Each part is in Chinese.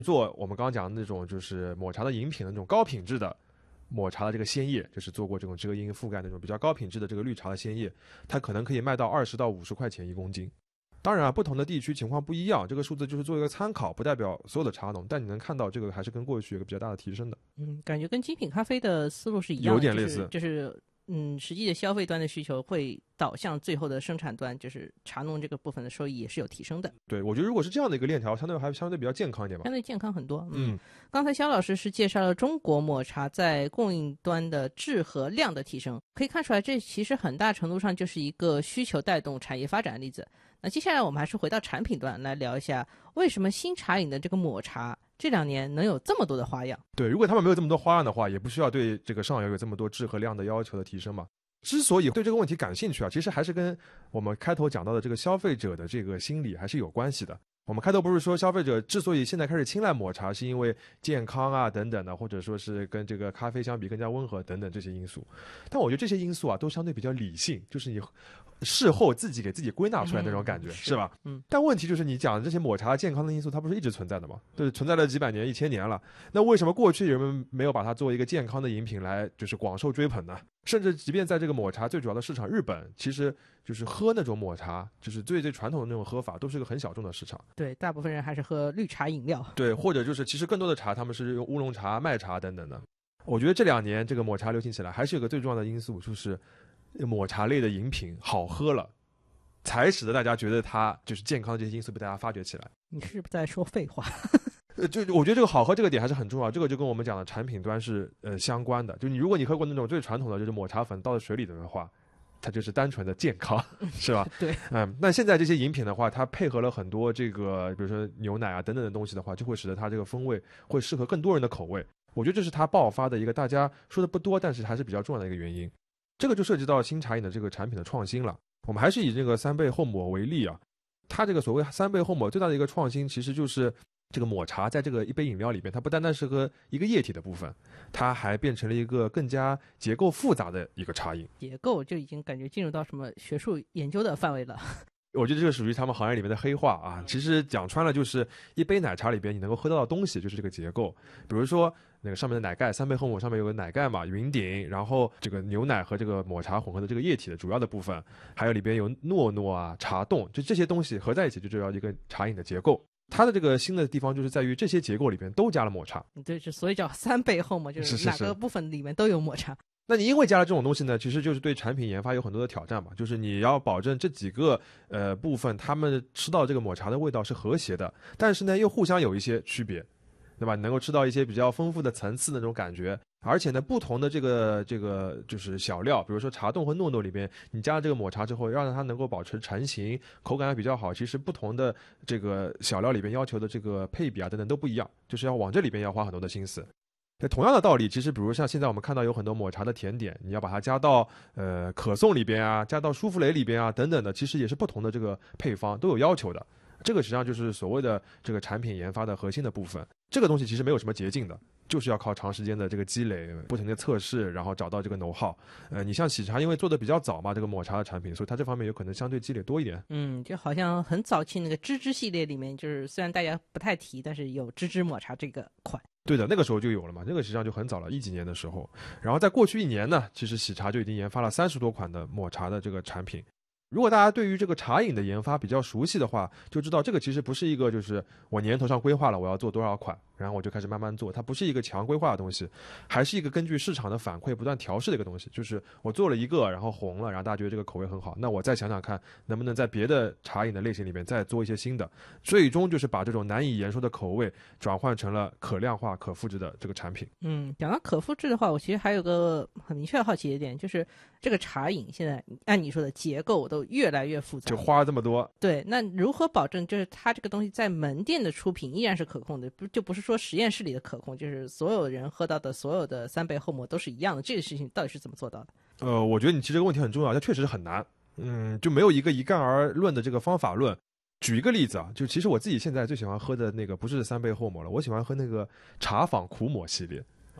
做我们刚刚讲的那种就是抹茶的饮品的那种高品质的抹茶的这个鲜叶，就是做过这种遮阴覆盖那种比较高品质的这个绿茶的鲜叶，它可能可以卖到20到50块钱1公斤。当然啊，不同的地区情况不一样，这个数字就是做一个参考，不代表所有的茶农，但你能看到这个还是跟过去有个比较大的提升的。 感觉跟精品咖啡的思路是一样的， 有点类似， 就是实际的消费端的需求会导向最后的生产端，就是茶农这个部分的收益也是有提升的。 对，我觉得如果是这样的一个链条，相对比较健康一点吧， 相对健康很多。刚才肖老师是介绍了中国抹茶在供应端的质和量的提升，可以看出来这其实很大程度上就是一个需求带动产业发展的例子。那接下来我们还是回到产品端来聊一下，为什么新茶饮的这个抹茶这2年能有这么多的花样？ 对，如果他们没有这么多花样的话，也不需要对这个上游有这么多质和量的要求的提升嘛。之所以对这个问题感兴趣啊，其实还是跟我们开头讲到的这个消费者的这个心理还是有关系的。我们开头不是说消费者之所以现在开始青睐抹茶，是因为健康啊等等的，或者说是跟这个咖啡相比更加温和等等这些因素。但我觉得这些因素啊都相对比较理性，就是你事后自己给自己归纳出来那种感觉，是吧？但问题就是你讲的这些抹茶健康的因素，它不是一直存在的吗？就是存在了几百年、1000年了。那为什么过去人们没有把它作为一个健康的饮品来就是广受追捧呢？甚至即便在这个抹茶最主要的市场日本，其实就是喝那种抹茶，就是最传统的那种喝法，都是个很小众的市场。 对，大部分人还是喝绿茶饮料。 对，或者就是其实更多的茶他们是用乌龙茶、麦茶等等的。我觉得这2年这个抹茶流行起来，还是有个最重要的因素，就是抹茶类的饮品好喝了，才使得大家觉得它就是健康的这些因素被大家发掘起来。 你是不是在说废话？ 就我觉得这个好喝这个点还是很重要，这个就跟我们讲的产品端是相关的。就如果你喝过那种最传统的就是抹茶粉倒在水里的话，它就是单纯的健康，是吧？ 对， 那现在这些饮品的话，它配合了很多这个比如说牛奶啊等等的东西的话，就会使得它这个风味会适合更多人的口味。我觉得这是它爆发的一个大家说的不多，但是还是比较重要的一个原因。这个就涉及到新茶饮的这个产品的创新了。我们还是以这个3倍后抹为例啊，它这个所谓3倍后抹最大的一个创新，其实就是这个抹茶在这个一杯饮料里边，它不单单是个一个液体的部分，它还变成了一个更加结构复杂的一个茶饮。 结构就已经感觉进入到什么学术研究的范围了。 我觉得这个属于他们行业里面的黑话啊。其实讲穿了就是一杯奶茶里边你能够喝到的东西就是这个结构。比如说那个上面的奶盖，3倍后抹上面有个奶盖嘛，云顶，然后这个牛奶和这个抹茶混合的这个液体的主要的部分，还有里边有糯糯啊、茶冻，就这些东西合在一起就知道一个茶饮的结构。它的这个新的地方就是在于这些结构里边都加了抹茶。 对，所以叫3倍后抹，就是哪个部分里面都有抹茶。 那你因为加了这种东西呢，其实就是对产品研发有很多的挑战嘛，就是你要保证这几个部分他们吃到这个抹茶的味道是和谐的，但是呢又互相有一些区别，对吧？能够吃到一些比较丰富的层次的那种感觉。而且呢，不同的这个就是小料，比如说茶冻和糯糯里边，你加了这个抹茶之后，让它能够保持成型，口感还比较好。其实不同的这个小料里边要求的这个配比啊等等都不一样，就是要往这里边要花很多的心思。同样的道理，其实比如像现在我们看到有很多抹茶的甜点，你要把它加到可颂里边啊，加到舒芙蕾里边啊等等的，其实也是不同的这个配方都有要求的。这个实际上就是所谓的这个产品研发的核心的部分。这个东西其实没有什么捷径的，就是要靠长时间的这个积累，不停的测试，然后找到这个know how。你像喜茶，因为做的比较早嘛，这个抹茶的产品，所以它这方面有可能相对积累多一点。 就好像很早期那个芝芝系列里面，就是虽然大家不太提，但是有芝芝抹茶这个款。 对的，那个时候就有了嘛，那个实际上就很早了，10几年的时候。然后在过去1年呢，其实喜茶就已经研发了30多款的抹茶的这个产品。如果大家对于这个茶饮的研发比较熟悉的话，就知道这个其实不是一个就是我年头上规划了我要做多少款，然后我就开始慢慢做，它不是一个强规划的东西，还是一个根据市场的反馈不断调试的一个东西。就是我做了一个，然后红了，然后大家觉得这个口味很好，那我再想想看能不能在别的茶饮的类型里面再做一些新的，最终就是把这种难以言说的口味转换成了可量化可复制的这个产品。 讲到可复制的话，我其实还有个很明确的好奇的点，就是这个茶饮现在按你说的结构都越来越复杂， 就花了这么多。 对，那如何保证就是它这个东西在门店的出品依然是可控的，不是说实验室里的可控，就是所有人喝到的所有的3倍后抹都是一样的，这个事情到底是怎么做到的？ 我觉得你提这个问题很重要，它确实很难。就没有一个一概而论的这个方法论。举一个例子啊，就其实我自己现在最喜欢喝的那个不是3倍后抹了，我喜欢喝那个茶坊苦抹系列。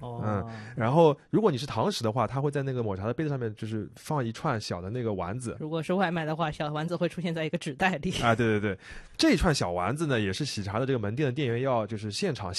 然后如果你是堂食的话，它会在那个抹茶的杯子上面就是放一串小的那个丸子。 如果是外卖的话，小丸子会出现在一个纸袋里。 对对对，这一串小丸子呢，也是喜茶的这个门店的店员要就是现场